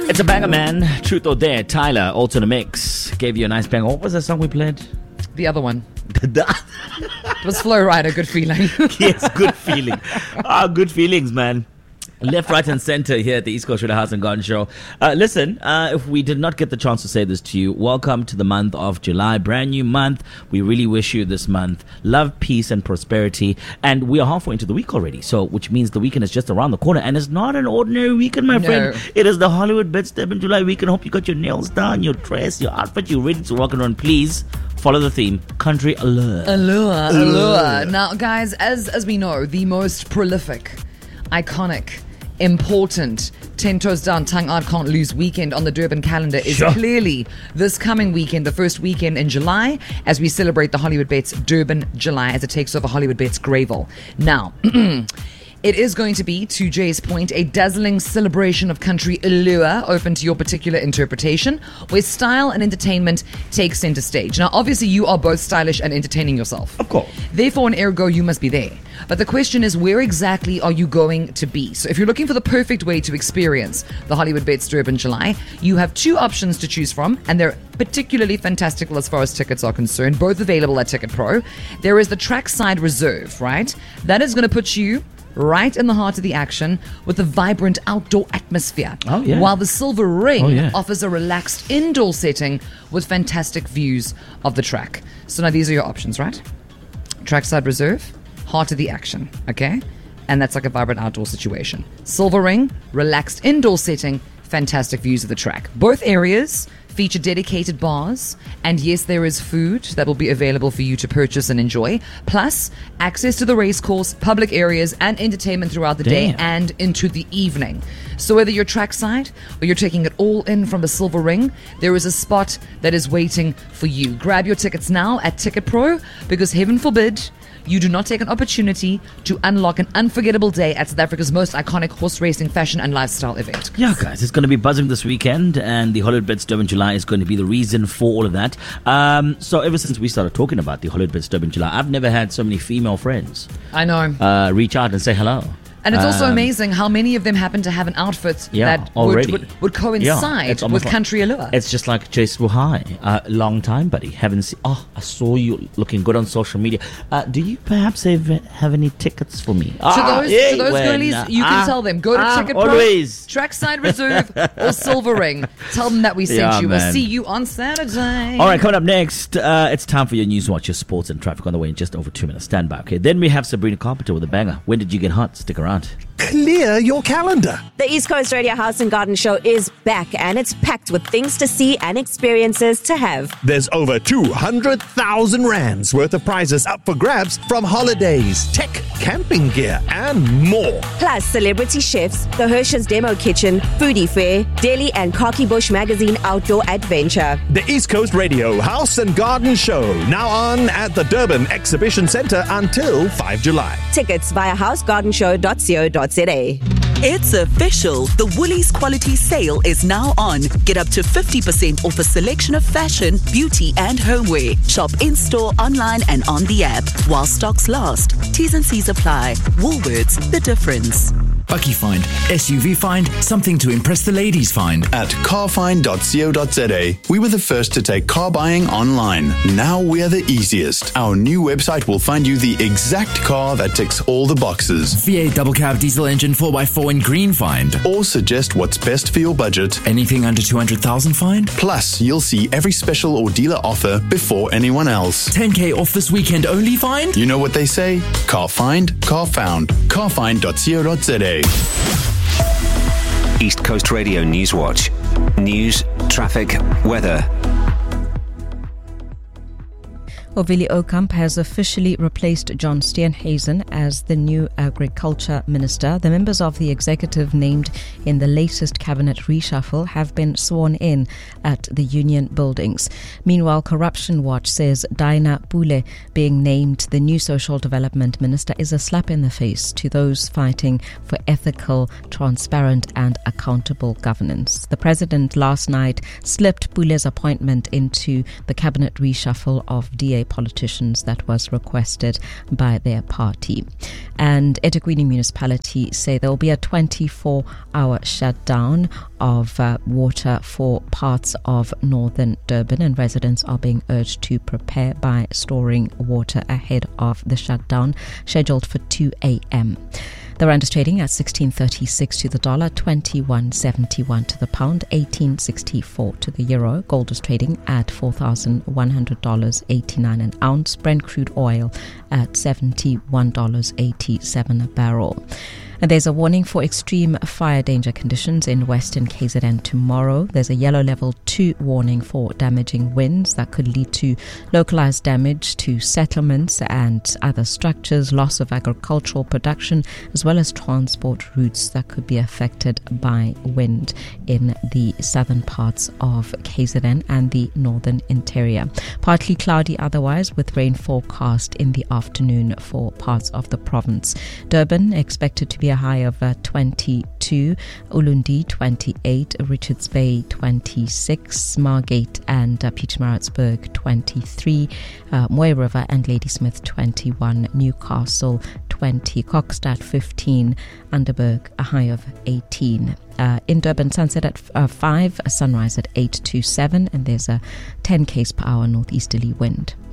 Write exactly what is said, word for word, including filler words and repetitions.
It's a banger, man. Truth or Dare. Tyler, also in the mix. Gave you a nice banger. What was that song we played? The other one. It was Flow Rider, Good Feeling. Yes, Good Feeling. Ah, good feelings, man. Left, right, and center here at the East Coast Radio House and Garden Show. Uh, listen, uh, if we did not get the chance to say this to you, welcome to the month of July. Brand new month. We really wish you this month love, peace, and prosperity. And we are halfway into the week already, so which means the weekend is just around the corner. And it's not an ordinary weekend, my No. friend. It is the Hollywood Bits Durban July weekend. Hope you got your nails done, your dress, your outfit. You're ready to walk around. Please follow the theme. Country allure. Allure, allure. Now, guys, as as we know, the most prolific, iconic, important, ten toes down, tongue out, can't lose weekend on the Durban calendar is Sure. clearly this coming weekend, the first weekend in July, as we celebrate the Hollywood Bets Durban July as it takes over Hollywood Bets Greyville. Now, it is going to be, to Jay's point, a dazzling celebration of country allure, open to your particular interpretation, where style and entertainment take center stage. Now, obviously, you are both stylish and entertaining yourself. Of course. Therefore, an ergo, you must be there. But the question is, where exactly are you going to be? So if you're looking for the perfect way to experience the Hollywood Bets Durban July, you have two options to choose from, and they're particularly fantastical as far as tickets are concerned, both available at Ticket Pro. There is the Trackside Reserve, right? That is going to put you right in the heart of the action with a vibrant outdoor atmosphere. Oh, yeah. While the Silver Ring Oh, yeah. offers a relaxed indoor setting with fantastic views of the track. So now these are your options, right? Trackside Reserve, heart of the action, okay? And that's like a vibrant outdoor situation. Silver Ring, relaxed indoor setting, fantastic views of the track. Both areas feature dedicated bars, and yes, there is food that will be available for you to purchase and enjoy, plus access to the race course, public areas, and entertainment throughout the day Damn. and into the evening. So whether you're trackside or you're taking it all in from the Silver Ring, there is a spot that is waiting for you. Grab your tickets now at Ticket Pro, because heaven forbid you do not take an opportunity to unlock an unforgettable day at South Africa's most iconic horse racing, fashion, and lifestyle event. Yeah, guys, it's going to be buzzing this weekend, and the Hollywood Bets Durban July is going to be the reason for all of that. Um, so ever since we started talking about the Hollywood Bets Durban July, I've never had so many female friends I know. uh, reach out and say hello. And it's also Um, amazing how many of them happen to have an outfit Yeah, that already. would, would, would Yeah, coincide it's with almost like- country allure. It's just like Chase Wuhai, uh, long time, buddy. Haven't seen. Oh, I saw you looking good on social media. Uh, do you perhaps have, have any tickets for me? To those, to those girlies, you can ah, tell them, go to ah, Ticket Pro, always. Trackside Reserve, or Silver Ring. Tell them that we sent Yeah, you. We'll man. see you on Saturday. All right, coming up next, uh, it's time for your News Watch, your sports and traffic on the way in just over two minutes. Stand by, okay? Then we have Sabrina Carpenter with a banger. When did you get hot? Stick around. Clear your calendar. The East Coast Radio House and Garden Show is back, and it's packed with things to see and experiences to have. There's over two hundred thousand rands worth of prizes up for grabs from holidays, tech, camping gear, and more. Plus, celebrity chefs, the Hershey's Demo Kitchen, Foodie Fair, Delhi and Khaki Bush Magazine Outdoor Adventure. The East Coast Radio House and Garden Show, now on at the Durban Exhibition Centre until the fifth of July. Tickets via house garden show dot co dot za. It's official. The Woolies Quality Sale is now on. Get up to fifty percent off a selection of fashion, beauty, and homeware. Shop in-store, online, and on the app. While stocks last. T's and C's apply. Woolworths, the difference. Bucky Find, S U V Find, something to impress the ladies find. At car find dot co dot za, we were the first to take car buying online. Now we're the easiest. Our new website will find you the exact car that ticks all the boxes. V eight double cab diesel engine four by four in green find. Or suggest what's best for your budget. Anything under two hundred thousand find. Plus, you'll see every special or dealer offer before anyone else. ten K off this weekend only find. You know what they say? Car find, car found. car find dot co dot za. East Coast Radio News Watch. News, traffic, weather. Willie Okamp has officially replaced John Steenhuisen as the new Agriculture Minister. The members of the executive named in the latest cabinet reshuffle have been sworn in at the union buildings. Meanwhile, Corruption Watch says Dinah Pule being named the new Social Development Minister is a slap in the face to those fighting for ethical, transparent and accountable governance. The President last night slipped Pule's appointment into the cabinet reshuffle of D A politicians that was requested by their party. And eThekwini Municipality say there will be a twenty-four hour shutdown of uh, water for parts of northern Durban, and residents are being urged to prepare by storing water ahead of the shutdown scheduled for two a.m. The rand is trading at sixteen thirty-six to the dollar, twenty-one seventy-one to the pound, eighteen sixty-four to the euro. Gold is trading at four thousand one hundred dollars and eighty-nine cents an ounce. Brent crude oil at seventy-one dollars and eighty-seven cents a barrel. And there's a warning for extreme fire danger conditions in Western K Z N tomorrow. There's a yellow level two warning for damaging winds that could lead to localized damage to settlements and other structures, loss of agricultural production, as well as transport routes that could be affected by wind in the southern parts of K Z N and the northern interior. Partly cloudy otherwise, with rain forecast in the afternoon for parts of the province. Durban expected to be a high of uh, twenty-two, Ulundi twenty-eight, Richards Bay twenty-six, Margate and uh, Pietermaritzburg twenty-three, uh, Moy River and Ladysmith twenty-one, Newcastle twenty, Kokstad fifteen, Underberg a high of eighteen. Uh, in Durban, sunset at uh, five, a sunrise at eight to seven, and there's a ten k's per hour northeasterly wind.